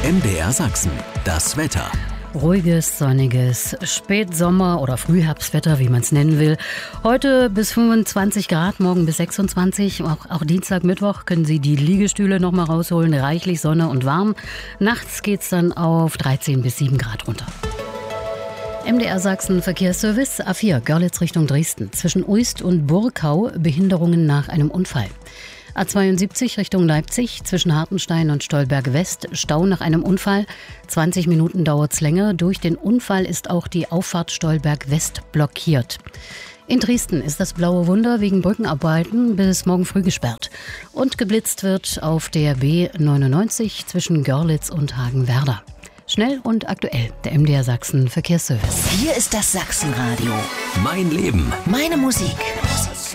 MDR Sachsen, das Wetter. Ruhiges, sonniges Spätsommer- oder Frühherbstwetter, wie man es nennen will. Heute bis 25 Grad, morgen bis 26. Auch Dienstag, Mittwoch können Sie die Liegestühle noch mal rausholen. Reichlich Sonne und warm. Nachts geht's dann auf 13 bis 7 Grad runter. MDR Sachsen Verkehrsservice A4 Görlitz Richtung Dresden. Zwischen Uist und Burkau Behinderungen nach einem Unfall. A72 Richtung Leipzig, zwischen Hartenstein und Stolberg West, Stau nach einem Unfall. 20 Minuten dauert's länger. Durch den Unfall ist auch die Auffahrt Stolberg West blockiert. In Dresden ist das Blaue Wunder wegen Brückenarbeiten bis morgen früh gesperrt. Und geblitzt wird auf der B99 zwischen Görlitz und Hagenwerder. Schnell und aktuell, der MDR Sachsen Verkehrsservice. Hier ist das Sachsenradio. Mein Leben. Meine Musik.